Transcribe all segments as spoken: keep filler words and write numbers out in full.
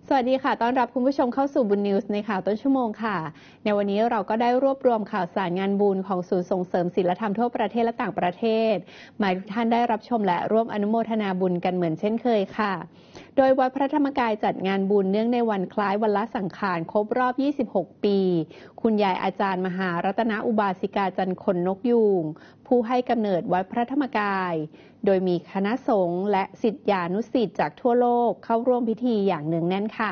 สวัสดีค่ะต้อนรับคุณผู้ชมเข้าสู่บุญนิวส์ในข่าวต้นชั่วโมงค่ะในวันนี้เราก็ได้รวบรวมข่าวสารงานบุญของศูนย์ส่งเสริมศีลธรรมทั่วประเทศและต่างประเทศมาให้ทุกท่านได้รับชมและร่วมอนุโมทนาบุญกันเหมือนเช่นเคยค่ะโดยวัดพระธรรมกายจัดงานบุญเนื่องในวันคล้ายวันละสังขารครบรอบยี่สิบหกปีคุณยายอาจารย์มหารัตนอุบาสิกาจันขนนกยูงผู้ให้กำเนิดวัดพระธรรมกายโดยมีคณะสงฆ์และศิษยานุศิษย์จากทั่วโลกเข้าร่วมพิธีอย่างเนืองแน่นค่ะ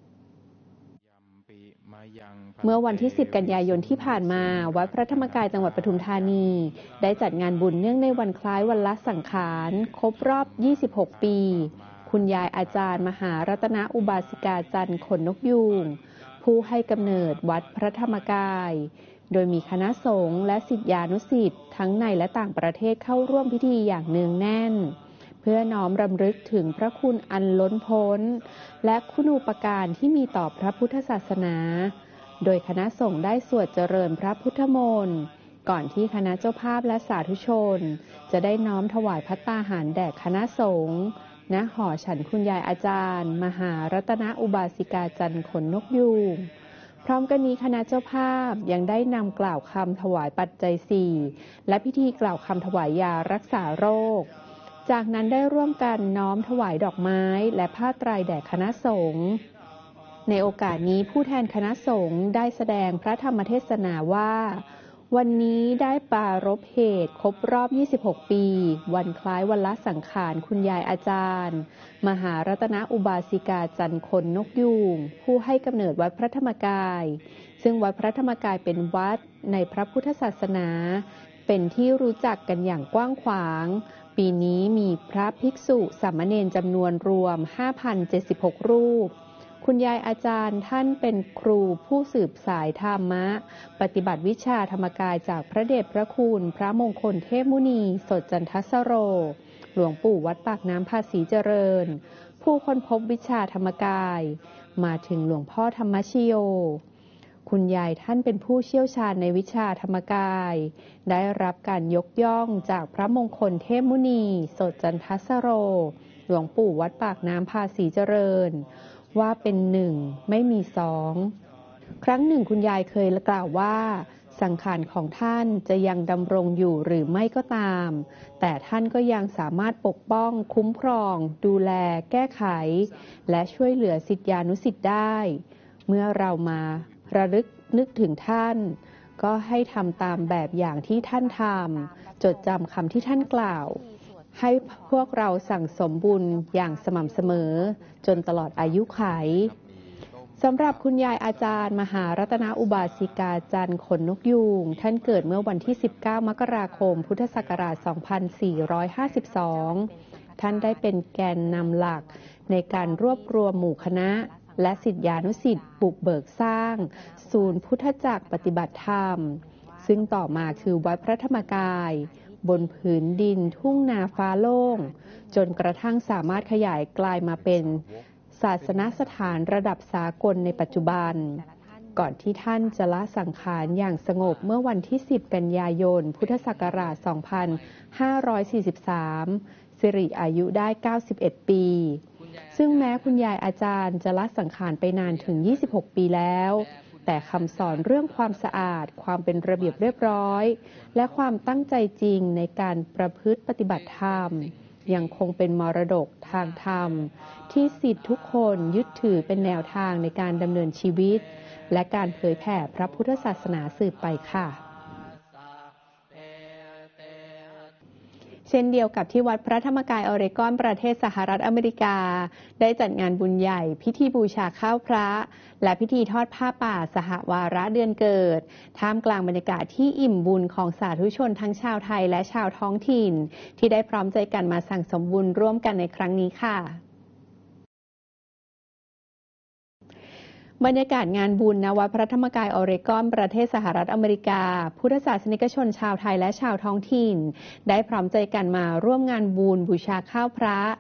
เมื่อวันที่สิบกันยายนที่ผ่านมาวัดพระธรรมกายจังหวัดปทุมธานีได้จัดงานบุญเนื่องในวันคล้ายวันละสังขารครบรอบยี่สิบหกปีคุณยายอาจารย์มหารัตนอุบาสิกาจันขนนกยูงผู้ให้กำเนิดวัดพระธรรมกายโดยมีคณะสงฆ์และศิษยานุศิษย์ทั้งในและต่างประเทศเข้าร่วมพิธีอย่างเนืองแน่นเพื่อน้อมรำลึกถึงพระคุณอันล้นพ้นและคุณูปการที่มีต่อพระพุทธศาสนาโดยคณะสงฆ์ได้สวดเจริญพระพุทธมนต์ก่อนที่คณะเจ้าภาพและสาธุชนจะได้น้อมถวายภัตตาหารแด่คณะสงฆ์ณหอฉันคุณยายอาจารย์มหารัตนอุบาสิกาจันขนนกยูงพร้อมกันนี้คณะเจ้าภาพยังได้นำกล่าวคำถวายปัจจัยสี่และพิธีกล่าวคำถวายยารักษาโรคจากนั้นได้ร่วมกันน้อมถวายดอกไม้และผ้าไตรแด่คณะสงฆ์ในโอกาสนี้ผู้แทนคณะสงฆ์ได้แสดงพระธรรมเทศนาว่าวันนี้ได้ปรารภเหตุครบรอบยี่สิบหกปีวันคล้ายวันละสังขารคุณยายอาจารย์มหารัตนอุบาสิกาจันขนนกยูงผู้ให้กำเนิดวัดพระธรรมกายซึ่งวัดพระธรรมกายเป็นวัดในพระพุทธศาสนาเป็นที่รู้จักกันอย่างกว้างขวางปีนี้มีพระภิกษุสามเณรจำนวนรวม ห้าพันเจ็ดสิบหก รูปคุณยายอาจารย์ท่านเป็นครูผู้สืบสายธรรมะปฏิบัติวิชาธรรมกายจากพระเดชพระคุณพระมงคลเทพมุนีสดจันทสโรหลวงปู่วัดปากน้ำภาษีเจริญผู้ค้นพบวิชาธรรมกายมาถึงหลวงพ่อธรรมชโยคุณยายท่านเป็นผู้เชี่ยวชาญในวิชาธรรมกายได้รับการยกย่องจากพระมงคลเทพมุนีสดจันทสโรหลวงปู่วัดปากน้ำภาษีเจริญว่าเป็นหนึ่งไม่มีสองครั้งหนึ่งคุณยายเคยกล่าวว่าสังขารของท่านจะยังดำรงอยู่หรือไม่ก็ตามแต่ท่านก็ยังสามารถปกป้องคุ้มครองดูแลแก้ไขและช่วยเหลือศิษยานุศิษย์ได้เมื่อเรามาระลึกนึกถึงท่านก็ให้ทำตามแบบอย่างที่ท่านทำจดจำคำที่ท่านกล่าวให้พวกเราสั่งสมบุญอย่างสม่ำเสมอจนตลอดอายุขัยสำหรับคุณยายอาจารย์มหารัตนอุบาสิกาจันขนนกยูงท่านเกิดเมื่อวันที่สิบเก้ามกราคมพุทธศักราชสองพันสี่ร้อยห้าสิบสองท่านได้เป็นแกนนำหลักในการรวบรวมหมู่คณะและศิษยานุศิษย์บุกเบิกสร้างศูนย์พุทธจักรปฏิบัติธรรมซึ่งต่อมาคือวัดพระธรรมกายบนผืนดินทุ่งนาฟ้าโล่งจนกระทั่งสามารถขยายกลายมาเป็นศาสนสถานระดับสากลในปัจจุบันก่อนที่ท่านจะละสังขารอย่างสงบเมื่อวันที่สิบกันยายนพุทธศักราชสองพันห้าร้อยสี่สิบสามสิริอายุได้เก้าสิบเอ็ดปีซึ่งแม้คุณยายอาจารย์จะละสังขารไปนานถึงยี่สิบหกปีแล้วแต่คำสอนเรื่องความสะอาดความเป็นระเบียบเรียบร้อยและความตั้งใจจริงในการประพฤติปฏิบัติธรรมยังคงเป็นมรดกทางธรรมที่ศิษย์ทุกคนยึดถือเป็นแนวทางในการดำเนินชีวิตและการเผยแผ่พระพุทธศาสนาสืบไปค่ะเช่นเดียวกับที่วัดพระธรรมกายออเรกอนประเทศสหรัฐอเมริกาได้จัดงานบุญใหญ่พิธีบูชาข้าวพระและพิธีทอดผ้าป่าสหวาระเดือนเกิดท่ามกลางบรรยากาศที่อิ่มบุญของสาธุชนทั้งชาวไทยและชาวท้องถิ่นที่ได้พร้อมใจกันมาสั่งสมบุญร่วมกันในครั้งนี้ค่ะบรรยากาศงานบุญณวัดพระธรรมกายออเรกอนประเทศสหรัฐอเมริกาพุทธศาสนิกชนชาวไทยและชาวท้องถิ่นได้พร้อมใจกันมาร่วมงานบุญบูชาข้าวพระ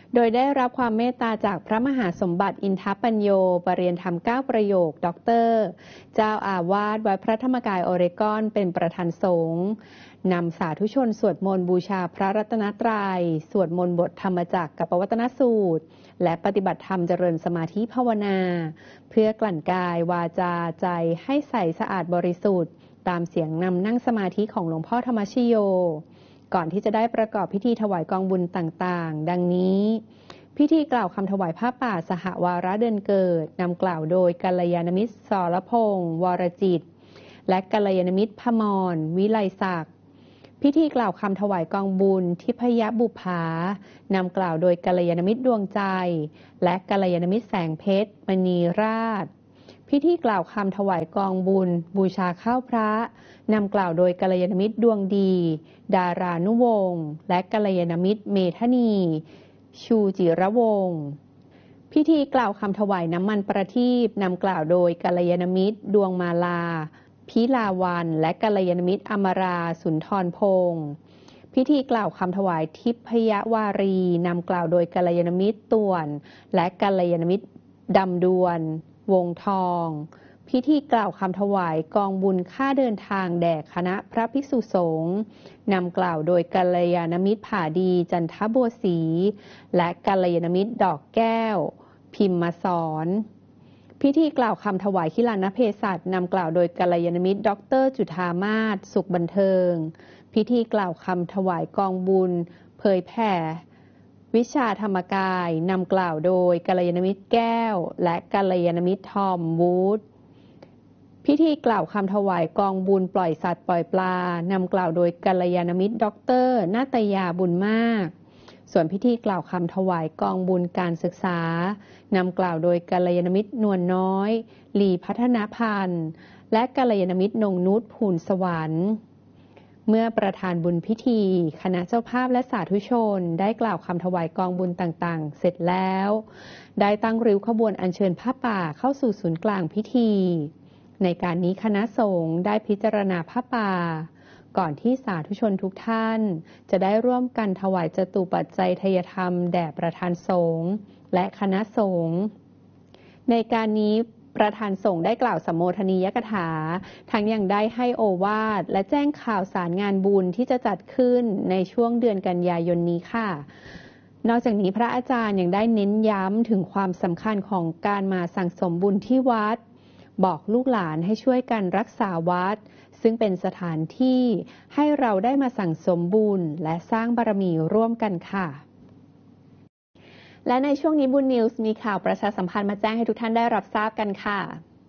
โดยได้รับความเมตตาจากพระมหาสมบัติอินทปัญโยปรริยนธรรมเก้าประโยคด็อกเตอร์เจ้าอาวาสวัดพระธรรมกายโอเรกอนเป็นประธานสงฆ์นำสาธุชนสวดมนต์บูชาพระรัตนตรัยสวดมนต์บทธรรมจักรกับปวัตนสูตรและปฏิบัติธรรมเจริญสมาธิภาวนาเพื่อกลั่นกายวาจาใจให้ใสสะอาดบริสุทธิ์ตามเสียงนำนั่งสมาธิของหลวงพ่อธรรมชโยก่อนที่จะได้ประกอบพิธีถวายกองบุญต่างๆดังนี้พิธีกล่าวคำถวายผ้าป่าสหวาระเดือนเกิดนำกล่าวโดยกัลยาณมิตรสรพงษ์วรจิตและกัลยาณมิตรพมรวิไลศักดิ์พิธีกล่าวคำถวายกองบุญทิพยบุภานำกล่าวโดยกัลยาณมิตรดวงใจและกัลยาณมิตรแสงเพชรมณีราชพิธีกล่าวคำถวายกองบุญบูชาข้าวพระนำกล่าวโดยกัลยาณมิตรดวงดีดารานุวงศ์และกัลยาณมิตรเมธานีชูจิรวงศ์พิธีกล่าวคำถวายน้ำมันประทีปนำกล่าวโดยกัลยาณมิตรดวงมาลาพิลาวันและกัลยาณมิตรอมราสุนทรพงศ์พิธีกล่าวคำถวายทิพยวารีนำกล่าวโดยกัลยาณมิตรต่วนและกัลยาณมิตรดำดวนวงทองพิธีกล่าวคำถวายกองบุญค่าเดินทางแด่คณะพระภิกษุสงฆ์นำกล่าวโดยกัลยาณมิตรผาดีจันทบัวศรีและกัลยาณมิตรดอกแก้วพิมมาสอนพิธีกล่าวคำถวายขิลานเภสัชนำกล่าวโดยกัลยาณมิตรด็อกเตอร์จุฑามาศสุขบันเทิงพิธีกล่าวคำถวายกองบุญเผยแผ่วิชาธรรมกายนำกล่าวโดยกัลยาณมิตรแก้วและกัลยาณมิตรทอมวูดพิธีกล่าวคำถวายกองบุญปล่อยสัตว์ปล่อยปลานำกล่าวโดยกัลยาณมิตรด็อกเตอร์นาตยาบุญมากส่วนพิธีกล่าวคำถวายกองบุญการศึกษานำกล่าวโดยกัลยาณมิตรนวลน้อยหลีพัฒนพันธ์และกัลยาณมิตรนงนุชภูลสวรรค์เมื่อประธานบุญพิธีคณะเจ้าภาพและสาธุชนได้กล่าวคำถวายกองบุญต่างๆเสร็จแล้วได้ตั้งริ้วขบวนอัญเชิญผ้าป่าเข้าสู่ศูนย์กลางพิธีในการนี้คณะสงฆ์ได้พิจารณาผ้าป่าก่อนที่สาธุชนทุกท่านจะได้ร่วมกันถวายจตุปัจจัยทายธรรมแด่ประธานสงฆ์และคณะสงฆ์ในการนี้ประธานสงฆ์ได้กล่าวสัมโมทนียกถาทั้งยังได้ให้โอวาทและแจ้งข่าวสารงานบุญที่จะจัดขึ้นในช่วงเดือนกันยายนนี้ค่ะนอกจากนี้พระอาจารย์ยังได้เน้นย้ำถึงความสำคัญของการมาสั่งสมบุญที่วัดบอกลูกหลานให้ช่วยกันรักษาวัดซึ่งเป็นสถานที่ให้เราได้มาสั่งสมบุญและสร้างบารมีร่วมกันค่ะและในช่วงนี้บุญนิวส์มีข่าวประชาสัมพันธ์มาแจ้งให้ทุกท่านได้รับทราบกันค่ะ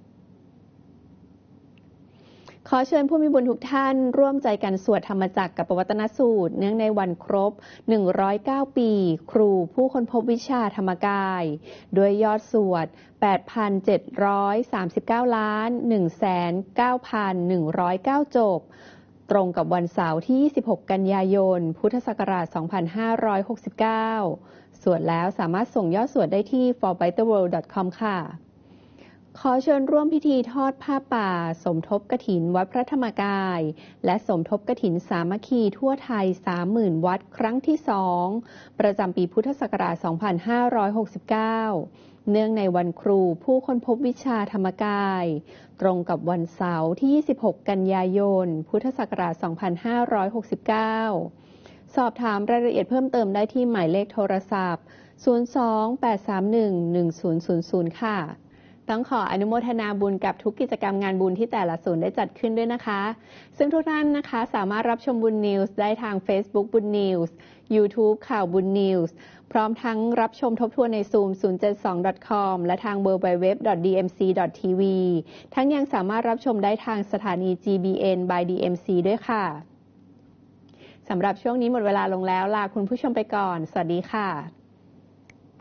ขอเชิญผู้มีบุญทุกท่านร่วมใจกันสวดธรรมจักรกับปวัตนสูตรเนื่องในวันครบหนึ่งร้อยเก้าปีครูผู้ค้นพบวิชาธรรมกายด้วยยอดสวด แปดพันเจ็ดร้อยสามสิบเก้าล้าน หนึ่งแสนเก้าพันหนึ่งร้อยเก้า จบตรงกับวันเสาร์ที่ยี่สิบหกกันยายนพุทธศักราชสองพันห้าร้อยหกสิบเก้าสวดแล้วสามารถส่งยอดสวดได้ที่ ฟอร์ ไบเตอร์ เวิลด์ ดอท คอม ค่ะขอเชิญร่วมพิธีทอดผ้าป่าสมทบกฐินวัดพระธรรมกายและสมทบกฐินสามัคคีทั่วไทย สามหมื่น วัดครั้งที่สองประจำปีพุทธศักราชสองพันห้าร้อยหกสิบเก้าเนื่องในวันครูผู้ค้นพบวิชาธรรมกายตรงกับวันเสาร์ที่ยี่สิบหกกันยายนพุทธศักราชสองพันห้าร้อยหกสิบเก้าสอบถามรายละเอียดเพิ่มเติมได้ที่หมายเลขโทรศัพท์ศูนย์ สอง แปด สาม หนึ่ง หนึ่ง ศูนย์ ศูนย์ ศูนย์ค่ะต้องขออนุโมทนาบุญกับทุกกิจกรรมงานบุญที่แต่ละศูนย์ได้จัดขึ้นด้วยนะคะซึ่งทุกท่านนะคะสามารถรับชมบุญนิวส์ได้ทาง Facebook บุญนิวส์ YouTube ข่าวบุญนิวส์พร้อมทั้งรับชมทบทวนใน ซูม ศูนย์ เจ็ด สอง ดอท คอม และทาง ดับเบิลยู ดับเบิลยู ดับเบิลยู ดอท ดี เอ็ม ซี ดอท ที วี ทั้งยังสามารถรับชมได้ทางสถานี จี บี เอ็น by ดี เอ็ม ซี ด้วยค่ะสำหรับช่วงนี้หมดเวลาลงแล้วลาคุณผู้ชมไปก่อนสวัสดีค่ะ